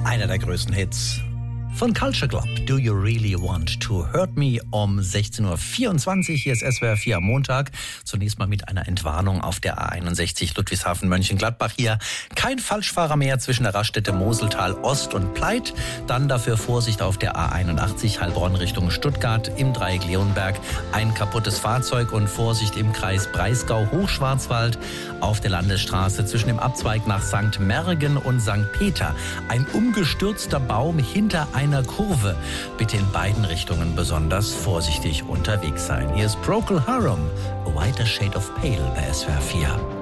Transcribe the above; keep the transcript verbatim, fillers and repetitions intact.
Einer der größten Hits von Culture Club. Do you really want to hurt me? Um sechzehn Uhr vierundzwanzig. Hier ist S W R vier am Montag. Zunächst mal mit einer Entwarnung auf der A einundsechzig Ludwigshafen-Mönchengladbach. Hier kein Falschfahrer mehr zwischen der Raststätte Moseltal Ost und Pleit. Dann dafür Vorsicht auf der A einundachtzig Heilbronn Richtung Stuttgart im Dreieck Leonberg. Ein kaputtes Fahrzeug und Vorsicht im Kreis Breisgau Hochschwarzwald auf der Landesstraße zwischen dem Abzweig nach Sankt Mergen und Sankt Peter. Ein umgestürzter Baum hinter einer Kurve. Bitte in beiden Richtungen besonders vorsichtig unterwegs sein. Hier ist Procol Harum, A Whiter Shade of Pale bei S W R vier.